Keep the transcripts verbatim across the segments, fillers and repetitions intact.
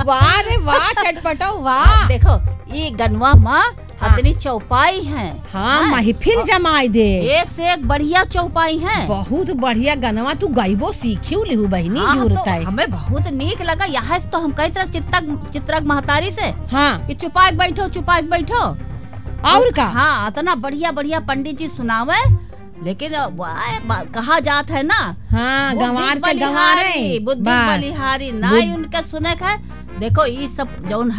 वाह रे वाह चटपटो वाह। देखो ये गनवा माँ इतनी चौपाई है। हाँ महफिल जमाई दे, एक से एक बढ़िया चौपाई है। बहुत बढ़िया गनवा तू गाइबो सीखी लिहू बहनी। हाँ, जुड़ता है तो हमें बहुत नीक लगा। यहाँ से तो हम कही तरह चित्रक चित्रक महतारी से हाँ कि चुपाक बैठो चुपाक बैठो और का। हाँ इतना बढ़िया बढ़िया पंडित जी सुनावे, लेकिन कहा जात है ना हाँ गंवार के गंवारे बुद्धि बलिहारी ना उनका सुने का। देखो ये सब जौन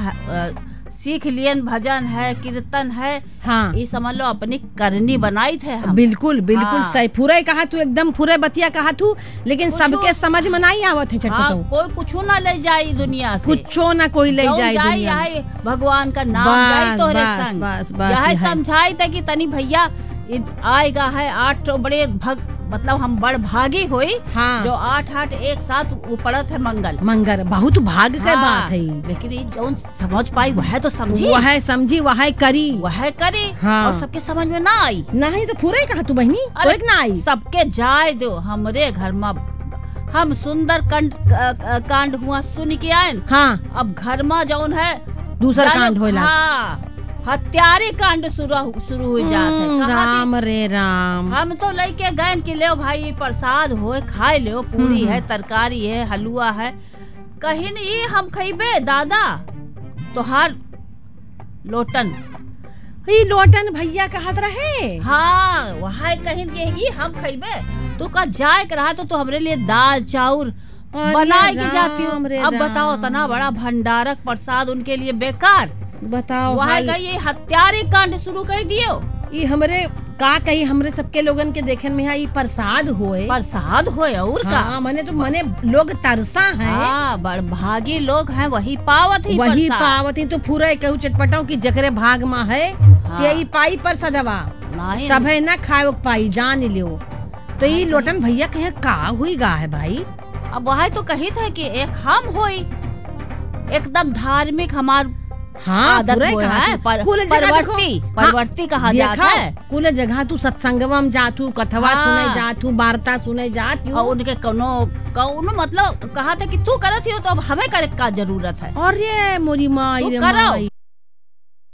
सीख लियन भजन है कीर्तन है। हाँ ये समझ लो अपनी करनी बनाई थे हम। बिल्कुल बिल्कुल हाँ। सही पूरा कहा तू, एकदम पूरे बतिया कहा तू, लेकिन सबके समझ में नहीं आवत है चटपटो। हाँ, कोई कुछ ना ले जाई दुनिया से, कुछो ना कोई ले जाए दुनिया। भगवान का नाम जाई तोरे संग। बस बस यही समझाई था कि तनी भैया आएगा है आठ बड़े भग मतलब हम बड़ भागी हुई। हाँ। जो आठ आठ एक साथ पड़त है मंगल मंगल बहुत भाग के हाँ। बात है, लेकिन ये जो समझ पाई वह तो समझी, वह समझी वह करी वह करी। हाँ। और सबके समझ में ना आई। नहीं तो पूरा कहा तू बहनी तो एक ना आई। सबके जाए दो हमरे घर में हम सुंदर कांड कांड हुआ सुन के आए। हाँ अब घर में जौन है दूसरा कांड होला। हाँ हत्यारे कांड शुरू शुरू हो जाते हैं। राम रे राम। हम तो लेके गए कि ले भाई प्रसाद हो खाए ले, पूरी है तरकारी है हलवा है। कहीं नहीं हम खइबे दादा तोहार लोटन। ये लोटन भैया कहत रहे। हाँ वहाँ कहीं के ही हम खइबे। तो का जाए के रहा तो, तो हमरे लिए दाल चाउर बनाए के जाती हूँ। अब बताओ तना बड़ा भंडारक प्रसाद उनके लिए बेकार। बताओ वहाँ का ये हत्यारे कांड शुरू कर दियो। ये हमरे का कही हमरे सबके लोगन के देखन में ये प्रसाद होए प्रसाद होए और का। हाँ, मने तो मने लोग तरसा है। हाँ, बड़ भागी लोग हैं वही पावत ही वही पावत ही तो पूरा कहू चटपटाऊ की जकरे भाग में है हाँ। ते पाई पर सदवा सब है ना खाओ पाई जान लियो। तो ये लोटन भैया कहे का हुई गा है भाई। अब वह तो कही था कि एक हम होई एकदम धार्मिक हमार हाँ आदत है पर, परवर्ती परवर्ती कहा जाता है। कुल जगह तू सत्संगवा में जातू कथवा हाँ। सुने जातू वार्ता सुने जातू और उनके कौनो कौनो मतलब कहा था कि तू करत ही हो तो अब हमें करे का जरूरत है। अरे मोरी माई करो।